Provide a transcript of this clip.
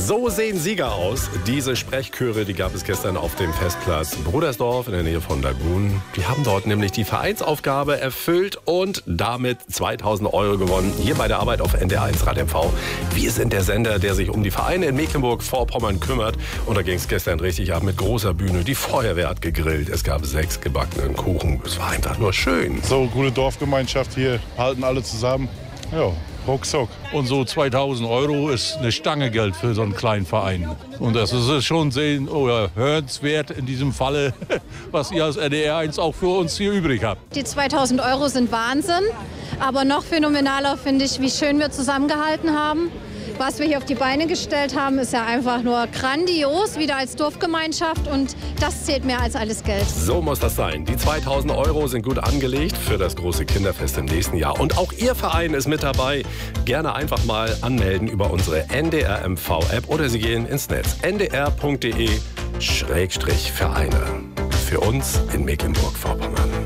So sehen Sieger aus. Diese Sprechchöre, die gab es gestern auf dem Festplatz Brudersdorf in der Nähe von Lagun. Die haben dort nämlich die Vereinsaufgabe erfüllt und damit 2000 € gewonnen. Hier bei der Arbeit auf NDR1 Rad MV. Wir sind der Sender, der sich um die Vereine in Mecklenburg-Vorpommern kümmert. Und da ging es gestern richtig ab mit großer Bühne. Die Feuerwehr hat gegrillt. Es gab 6 gebackenen Kuchen. Es war einfach nur schön. So, gute Dorfgemeinschaft hier, halten alle zusammen. Ja, ruckzuck. Und so 2000 € ist eine Stange Geld für so einen kleinen Verein. Und das ist schon sehen oder hörenswert in diesem Falle, was ihr als NDR1 auch für uns hier übrig habt. Die 2000 € sind Wahnsinn, aber noch phänomenaler finde ich, wie schön wir zusammengehalten haben. Was wir hier auf die Beine gestellt haben, ist ja einfach nur grandios, wieder als Dorfgemeinschaft, und das zählt mehr als alles Geld. So muss das sein. Die 2000 € sind gut angelegt für das große Kinderfest im nächsten Jahr. Und auch Ihr Verein ist mit dabei. Gerne einfach mal anmelden über unsere NDR-MV-App oder Sie gehen ins Netz ndr.de/Vereine. Für uns in Mecklenburg-Vorpommern.